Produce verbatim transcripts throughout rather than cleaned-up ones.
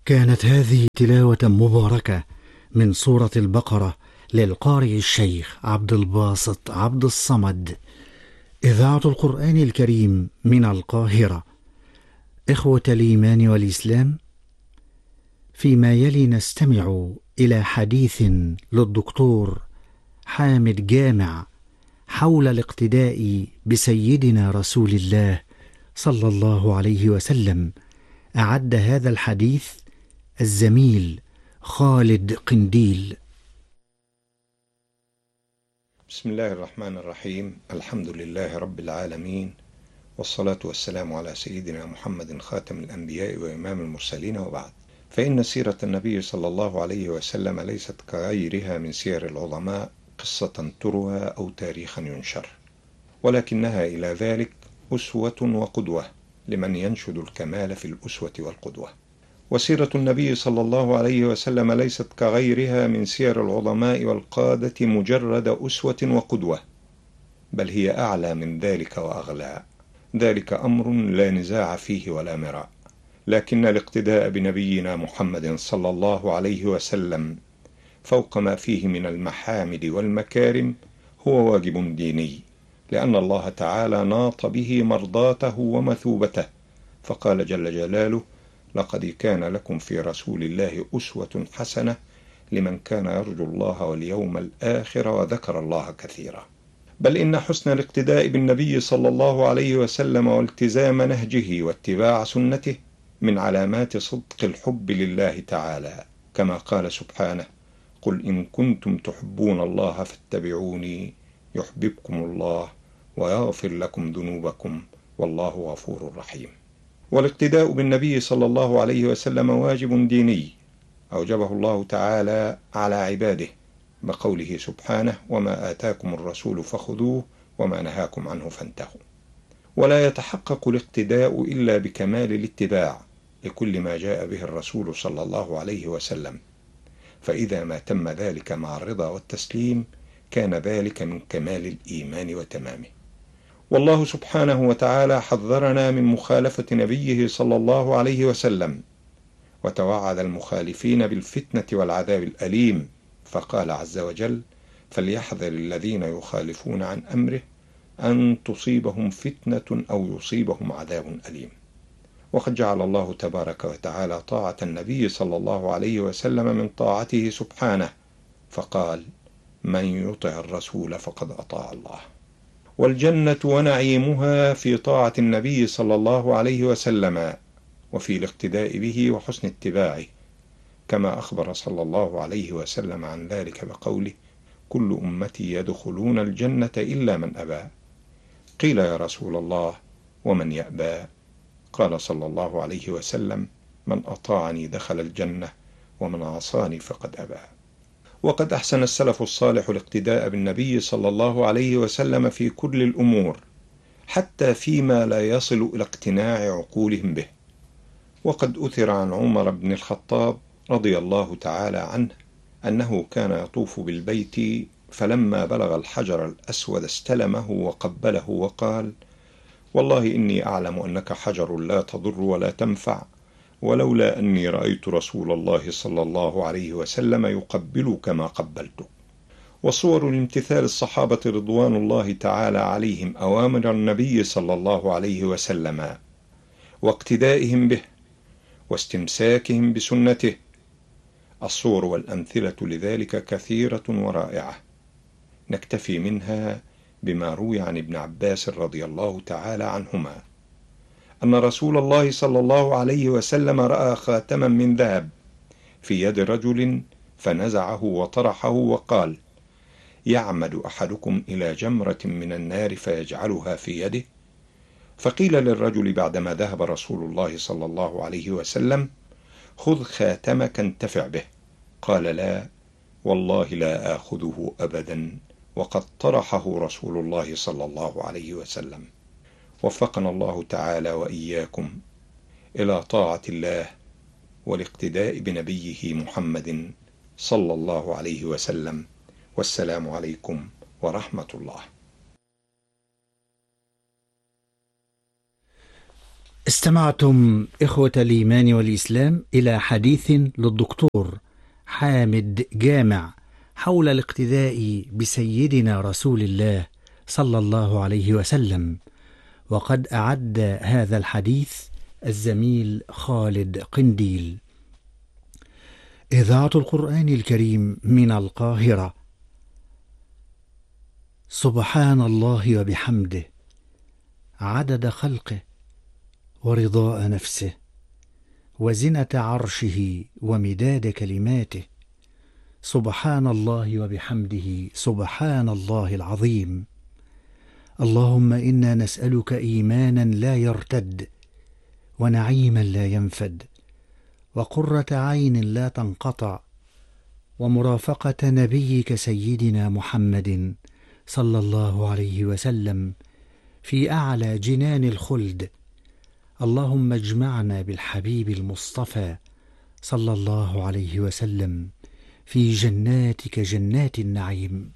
كانت هذه تلاوة مباركة من سورة البقرة للقارئ الشيخ عبد الباسط عبد الصمد، إذاعة القرآن الكريم من القاهرة. إخوة الإيمان والإسلام، فيما يلي نستمع إلى حديث للدكتور حامد جامع حول الاقتداء بسيدنا رسول الله صلى الله عليه وسلم. أعد هذا الحديث الزميل خالد قنديل. بسم الله الرحمن الرحيم. الحمد لله رب العالمين، والصلاة والسلام على سيدنا محمد خاتم الأنبياء وإمام المرسلين، وبعد. فإن سيرة النبي صلى الله عليه وسلم ليست كغيرها من سير العظماء قصة تروى أو تاريخا ينشر، ولكنها إلى ذلك أسوة وقدوة لمن ينشد الكمال في الأسوة والقدوة. وسيرة النبي صلى الله عليه وسلم ليست كغيرها من سير العظماء والقادة مجرد أسوة وقدوة، بل هي أعلى من ذلك وأغلى. ذلك أمر لا نزاع فيه ولا مراء، لكن الاقتداء بنبينا محمد صلى الله عليه وسلم فوق ما فيه من المحامد والمكارم هو واجب ديني، لأن الله تعالى ناط به مرضاته ومثوبته، فقال جل جلاله: لقد كان لكم في رسول الله أسوة حسنة لمن كان يرجو الله واليوم الآخر وذكر الله كثيرا. بل إن حسن الاقتداء بالنبي صلى الله عليه وسلم والتزام نهجه واتباع سنته من علامات صدق الحب لله تعالى، كما قال سبحانه: قل إن كنتم تحبون الله فاتبعوني يحببكم الله ويغفر لكم ذنوبكم والله غفور رحيم. والاقتداء بالنبي صلى الله عليه وسلم واجب ديني أوجبه الله تعالى على عباده بقوله سبحانه: وما آتاكم الرسول فخذوه وما نهاكم عنه فانتهوا. ولا يتحقق الاقتداء إلا بكمال الاتباع لكل ما جاء به الرسول صلى الله عليه وسلم، فإذا ما تم ذلك مع الرضا والتسليم كان ذلك من كمال الإيمان وتمامه. والله سبحانه وتعالى حذرنا من مخالفة نبيه صلى الله عليه وسلم، وتوعد المخالفين بالفتنة والعذاب الأليم، فقال عز وجل: فليحذر الذين يخالفون عن أمره أن تصيبهم فتنة أو يصيبهم عذاب أليم. وقد جعل الله تبارك وتعالى طاعة النبي صلى الله عليه وسلم من طاعته سبحانه، فقال: من يطع الرسول فقد أطاع الله. والجنة ونعيمها في طاعة النبي صلى الله عليه وسلم وفي الاقتداء به وحسن اتباعه، كما أخبر صلى الله عليه وسلم عن ذلك بقوله: كل أمتي يدخلون الجنة إلا من أبى. قيل: يا رسول الله ومن يأبى؟ قال صلى الله عليه وسلم: من أطاعني دخل الجنة ومن عصاني فقد أبى. وقد أحسن السلف الصالح الاقتداء بالنبي صلى الله عليه وسلم في كل الأمور، حتى فيما لا يصل إلى اقتناع عقولهم به. وقد أثر عن عمر بن الخطاب رضي الله تعالى عنه أنه كان يطوف بالبيت، فلما بلغ الحجر الأسود استلمه وقبله وقال: والله إني أعلم أنك حجر لا تضر ولا تنفع، ولولا أني رأيت رسول الله صلى الله عليه وسلم يقبلك ما قبلتك. وصور الامتثال الصحابة رضوان الله تعالى عليهم أوامر النبي صلى الله عليه وسلم واقتدائهم به واستمساكهم بسنته، الصور والأمثلة لذلك كثيرة ورائعة، نكتفي منها بما روي عن ابن عباس رضي الله تعالى عنهما أن رسول الله صلى الله عليه وسلم رأى خاتما من ذهب في يد رجل فنزعه وطرحه وقال: يعمد أحدكم إلى جمرة من النار فيجعلها في يده؟ فقيل للرجل بعدما ذهب رسول الله صلى الله عليه وسلم: خذ خاتمك انتفع به. قال: لا والله لا آخذه أبدا، وقد طرحه رسول الله صلى الله عليه وسلم. وفقنا الله تعالى وإياكم إلى طاعة الله والاقتداء بنبيه محمد صلى الله عليه وسلم. والسلام عليكم ورحمة الله. استمعتم إخوة الإيمان والإسلام إلى حديث للدكتور حامد جامع حول الاقتداء بسيدنا رسول الله صلى الله عليه وسلم، وقد أعد هذا الحديث الزميل خالد قنديل. إذاعة القرآن الكريم من القاهرة. سبحان الله وبحمده عدد خلقه ورضاء نفسه وزنة عرشه ومداد كلماته. سبحان الله وبحمده سبحان الله العظيم. اللهم إنا نسألك إيمانا لا يرتد، ونعيما لا ينفد، وقرة عين لا تنقطع، ومرافقة نبيك سيدنا محمد صلى الله عليه وسلم في أعلى جنان الخلد. اللهم اجمعنا بالحبيب المصطفى صلى الله عليه وسلم في جناتك جنات النعيم.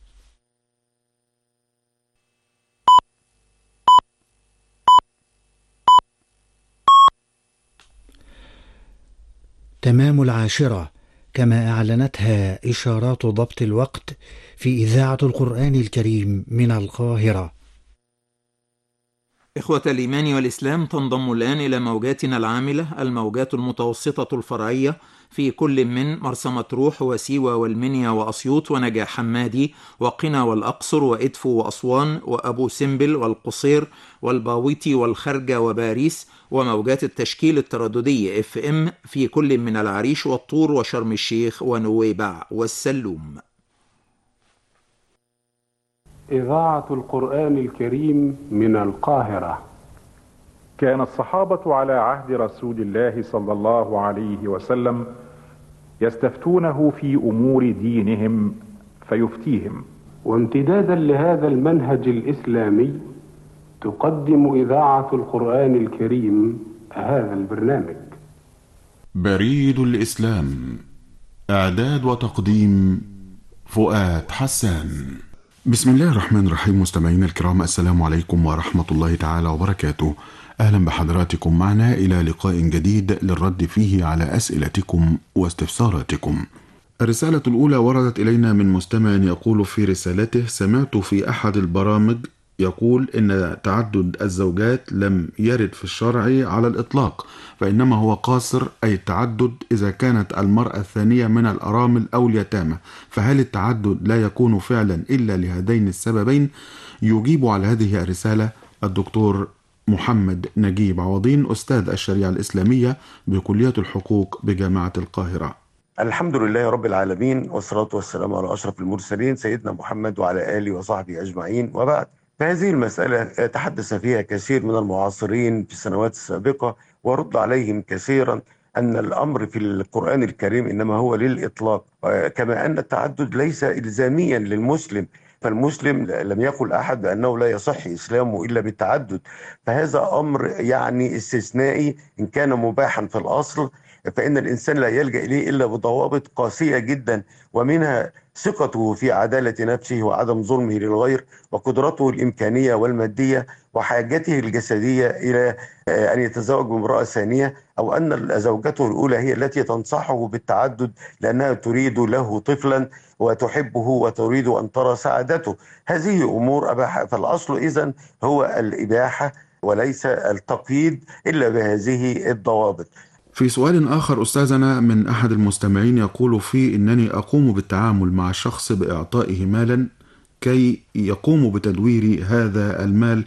تمام العاشرة كما أعلنتها إشارات ضبط الوقت في إذاعة القرآن الكريم من القاهرة. إخوة الإيمان والإسلام، تنضم الآن إلى موجاتنا العاملة الموجات المتوسطة الفرعية في كل من مرسى مطروح وسيوة والمنيا وأسيوط ونجع حمادي وقنا والأقصر وإدفو وأسوان وأبو سمبل والقصير والباويتي والخرجة وباريس، وموجات التشكيل الترددي اف ام في كل من العريش والطور وشرم الشيخ ونويبع والسلوم. إذاعة القرآن الكريم من القاهرة. كان الصحابة على عهد رسول الله صلى الله عليه وسلم يستفتونه في أمور دينهم فيفتيهم. وامتدادا لهذا المنهج الإسلامي تقدم إذاعة القرآن الكريم هذا البرنامج. بريد الإسلام، إعداد وتقديم فؤاد حسان. بسم الله الرحمن الرحيم. مستمعينا الكرام، السلام عليكم ورحمة الله تعالى وبركاته. أهلا بحضراتكم معنا إلى لقاء جديد للرد فيه على أسئلتكم واستفساراتكم. الرسالة الأولى وردت إلينا من مستمع يقول في رسالته: سمعت في أحد البرامج يقول إن تعدد الزوجات لم يرد في الشرع على الإطلاق، فإنما هو قاصر، أي التعدد إذا كانت المرأة الثانية من الأرامل أو اليتامى، فهل التعدد لا يكون فعلا إلا لهذين السببين؟ يجيب على هذه الرسالة الدكتور محمد نجيب عوضين، أستاذ الشريعة الإسلامية بكلية الحقوق بجامعة القاهرة. الحمد لله رب العالمين، والصلاة والسلام على أشرف المرسلين سيدنا محمد وعلى آله وصحبه أجمعين، وبعد. فهذه المسألة تحدث فيها كثير من المعاصرين في السنوات السابقة، ورد عليهم كثيرا أن الأمر في القرآن الكريم إنما هو للإطلاق، كما أن التعدد ليس إلزاميا للمسلم، فالمسلم لم يقل أحد بأنه لا يصح إسلامه إلا بالتعدد، فهذا أمر يعني استثنائي إن كان مباحا في الأصل، فإن الإنسان لا يلجأ إليه إلا بضوابط قاسية جدا، ومنها ثقته في عدالة نفسه وعدم ظلمه للغير، وقدرته الإمكانية والمادية، وحاجته الجسدية إلى أن يتزوج بامرأة ثانية، أو أن زوجته الأولى هي التي تنصحه بالتعدد لأنها تريد له طفلا وتحبه وتريد أن ترى سعادته. هذه أمور أباحة، فالأصل إذن هو الإباحة وليس التقييد إلا بهذه الضوابط. في سؤال آخر أستاذنا من أحد المستمعين يقول فيه: إنني أقوم بالتعامل مع شخص بإعطائه مالا كي يقوم بتدوير هذا المال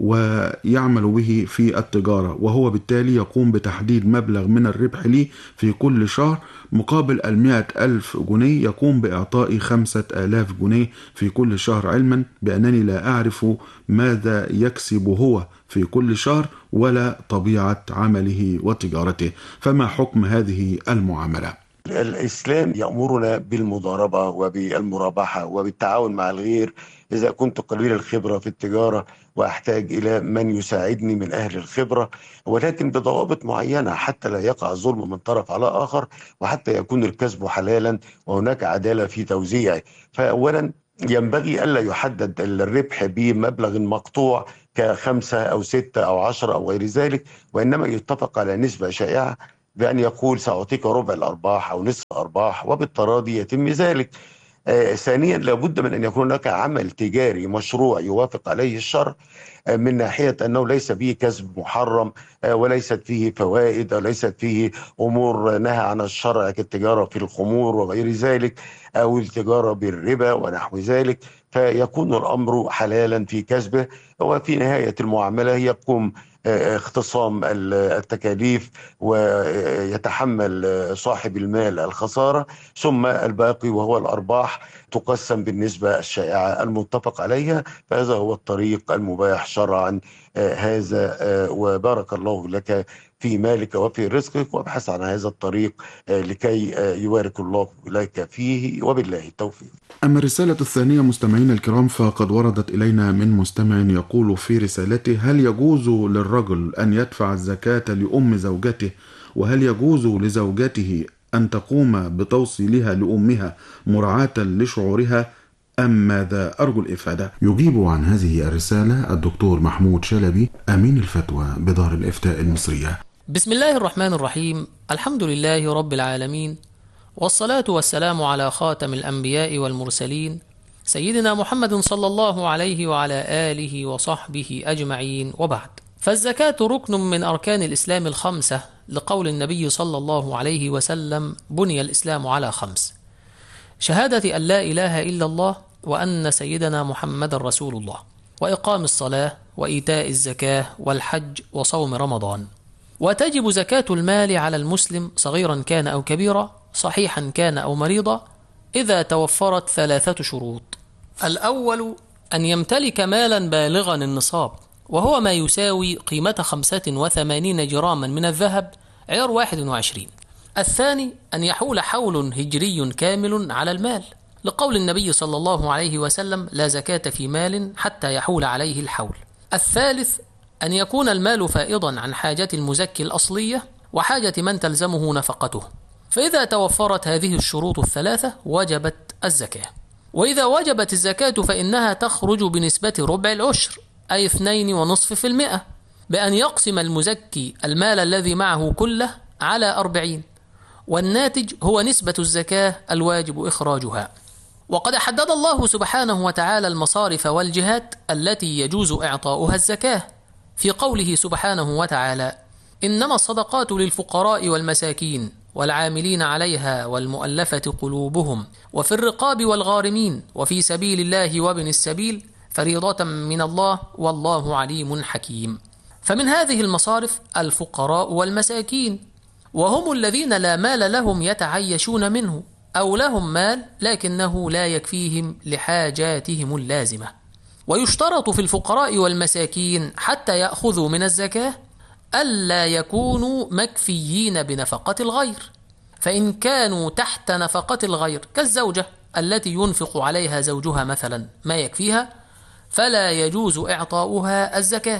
ويعمل به في التجارة، وهو بالتالي يقوم بتحديد مبلغ من الربح لي في كل شهر مقابل المئة ألف جنيه، يقوم بإعطائي خمسة آلاف جنيه في كل شهر، علما بأنني لا أعرف ماذا يكسب هو في كل شهر ولا طبيعة عمله وتجارته، فما حكم هذه المعاملة؟ الإسلام يأمرنا بالمضاربة وبالمرابحة وبالتعاون مع الغير. إذا كنت قليل الخبرة في التجارة وأحتاج إلى من يساعدني من أهل الخبرة، ولكن بضوابط معينة حتى لا يقع الظلم من طرف على آخر، وحتى يكون الكسب حلالا وهناك عدالة في توزيعه. فأولا ينبغي ألا يحدد الربح بمبلغ مقطوع كخمسة أو ستة أو عشرة أو غير ذلك، وإنما يتفق على نسبة شائعة بأن يقول سأعطيك ربع الأرباح أو نصف الأرباح، وبالتراضي يتم ذلك. آه ثانيا، لابد من أن يكون هناك عمل تجاري مشروع يوافق عليه الشرع، آه من ناحية أنه ليس فيه كسب محرم، آه وليست فيه فوائد، أو ليست فيه أمور نهى عن الشرع كالتجارة في الخمور وغير ذلك، أو التجارة بالربا ونحو ذلك، فيكون الأمر حلالا في كسبه. وفي نهاية المعاملة يقوم اختصام التكاليف ويتحمل صاحب المال الخسارة، ثم الباقي وهو الأرباح تقسم بالنسبة الشائعة المتفق عليها. فهذا هو الطريق المباح شرعا هذا، وبارك الله لك في مالك وفي رزقك، وابحث عن هذا الطريق لكي يبارك الله لك فيه، وبالله التوفيق. أما الرسالة الثانية مستمعين الكرام فقد وردت إلينا من مستمع يقول في رسالته: هل يجوز للرجل أن يدفع الزكاة لأم زوجته؟ وهل يجوز لزوجته أن تقوم بتوصيلها لأمها مراعاة لشعورها أم ماذا؟ أرجو الإفادة. يجيب عن هذه الرسالة الدكتور محمود شلبي، أمين الفتوى بدار الإفتاء المصرية. بسم الله الرحمن الرحيم. الحمد لله رب العالمين، والصلاة والسلام على خاتم الأنبياء والمرسلين سيدنا محمد صلى الله عليه وعلى آله وصحبه أجمعين، وبعد. فالزكاة ركن من أركان الإسلام الخمسة، لقول النبي صلى الله عليه وسلم: بني الإسلام على خمس: شهادة أن لا إله إلا الله، وأن سيدنا محمد رسول الله، وإقام الصلاة، وإيتاء الزكاة، والحج، وصوم رمضان. وتجب زكاة المال على المسلم صغيرا كان أو كبيرا، صحيحا كان أو مريضا، إذا توفرت ثلاثة شروط. الأول أن يمتلك مالا بالغا النصاب، وهو ما يساوي قيمة خمسة وثمانين جراما من الذهب عيار واحد وعشرين. الثاني أن يحول حول هجري كامل على المال، لقول النبي صلى الله عليه وسلم: لا زكاة في مال حتى يحول عليه الحول. الثالث أن يكون المال فائضا عن حاجة المزكي الأصلية وحاجة من تلزمه نفقته، فإذا توفرت هذه الشروط الثلاثة وجبت الزكاة. وإذا وجبت الزكاة فإنها تخرج بنسبة ربع العشر، أي اثنين ونصف في المئة، بأن يقسم المزكي المال الذي معه كله على أربعين، والناتج هو نسبة الزكاة الواجب إخراجها. وقد حدد الله سبحانه وتعالى المصارف والجهات التي يجوز إعطاؤها الزكاة في قوله سبحانه وتعالى: إنما الصدقات للفقراء والمساكين والعاملين عليها والمؤلفة قلوبهم وفي الرقاب والغارمين وفي سبيل الله وابن السبيل فريضة من الله والله عليم حكيم. فمن هذه المصارف الفقراء والمساكين، وهم الذين لا مال لهم يتعيشون منه، أو لهم مال لكنه لا يكفيهم لحاجاتهم اللازمة. ويشترط في الفقراء والمساكين حتى يأخذوا من الزكاة ألا يكونوا مكفيين بنفقة الغير، فإن كانوا تحت نفقة الغير كالزوجة التي ينفق عليها زوجها مثلا ما يكفيها، فلا يجوز إعطاؤها الزكاة.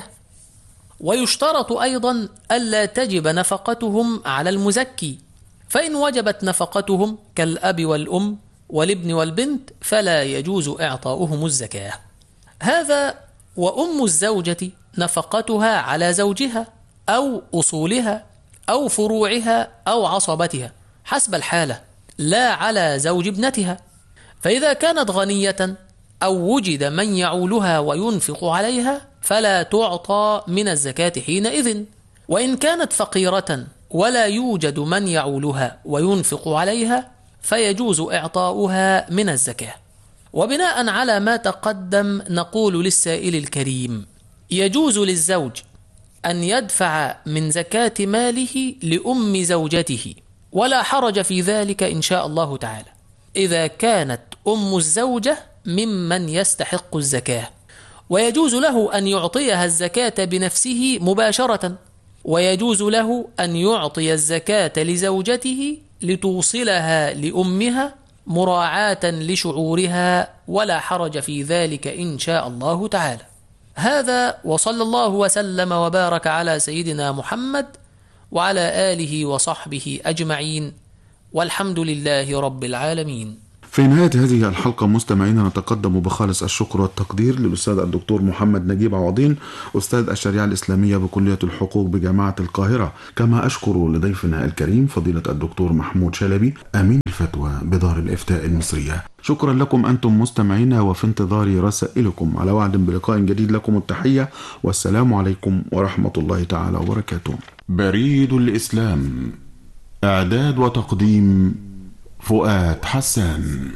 ويشترط أيضا ألا تجب نفقتهم على المزكي، فإن وجبت نفقتهم كالأب والأم والابن والبنت فلا يجوز إعطاؤهم الزكاة. هذا وأم الزوجة نفقتها على زوجها أو أصولها أو فروعها أو عصبتها حسب الحالة، لا على زوج ابنتها. فإذا كانت غنية أو وجد من يعولها وينفق عليها فلا تعطى من الزكاة حينئذ. وإن كانت فقيرة ولا يوجد من يعولها وينفق عليها فيجوز إعطاؤها من الزكاة. وبناء على ما تقدم نقول للسائل الكريم: يجوز للزوج أن يدفع من زكاة ماله لأم زوجته، ولا حرج في ذلك إن شاء الله تعالى، إذا كانت أم الزوجة ممن يستحق الزكاة. ويجوز له أن يعطيها الزكاة بنفسه مباشرة، ويجوز له أن يعطي الزكاة لزوجته لتوصلها لأمها مراعاة لشعورها، ولا حرج في ذلك إن شاء الله تعالى. هذا وصلى الله وسلم وبارك على سيدنا محمد وعلى آله وصحبه أجمعين، والحمد لله رب العالمين. في نهاية هذه الحلقة مستمعينا نتقدم بخالص الشكر والتقدير للأستاذ الدكتور محمد نجيب عوضين أستاذ الشريعة الإسلامية بكلية الحقوق بجامعة القاهرة، كما أشكر لضيفنا الكريم فضيلة الدكتور محمود شلبي أمين الفتوى بدار الإفتاء المصرية. شكرا لكم أنتم مستمعينا، وفي انتظار رسائلكم. على وعد بلقاء جديد، لكم التحية والسلام عليكم ورحمة الله تعالى وبركاته. بريد الإسلام، إعداد وتقديم فؤاد حسان.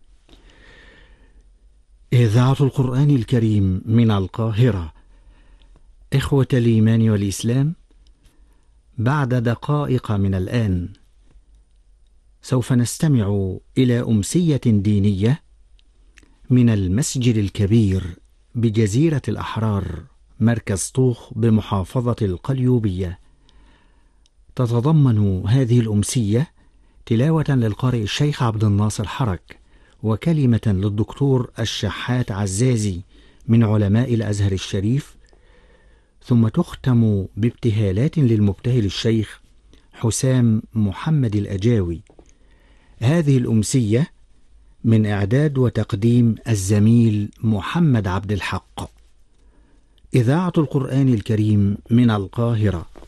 إذاعة القرآن الكريم من القاهرة. إخوة الإيمان والإسلام، بعد دقائق من الآن سوف نستمع إلى أمسية دينية من المسجد الكبير بجزيرة الأحرار مركز طوخ بمحافظة القليوبية. تتضمن هذه الأمسية تلاوة للقارئ الشيخ عبد الناصر حرك، وكلمة للدكتور الشحات عزازي من علماء الأزهر الشريف، ثم تختم بابتهالات للمبتهل الشيخ حسام محمد الأجاوي. هذه الأمسية من إعداد وتقديم الزميل محمد عبد الحق. إذاعة القرآن الكريم من القاهرة.